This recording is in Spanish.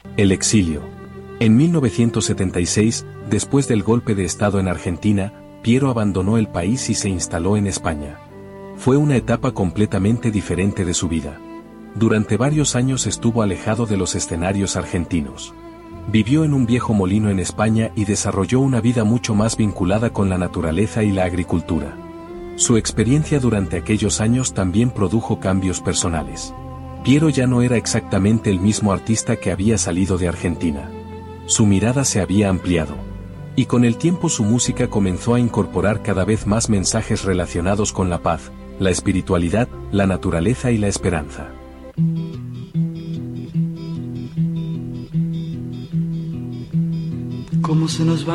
El exilio. En 1976, después del golpe de Estado en Argentina, Piero abandonó el país y se instaló en España. Fue una etapa completamente diferente de su vida. Durante varios años estuvo alejado de los escenarios argentinos. Vivió en un viejo molino en España y desarrolló una vida mucho más vinculada con la naturaleza y la agricultura. Su experiencia durante aquellos años también produjo cambios personales. Piero ya no era exactamente el mismo artista que había salido de Argentina. Su mirada se había ampliado. Y con el tiempo su música comenzó a incorporar cada vez más mensajes relacionados con la paz, la espiritualidad, la naturaleza y la esperanza. ¿Cómo se nos va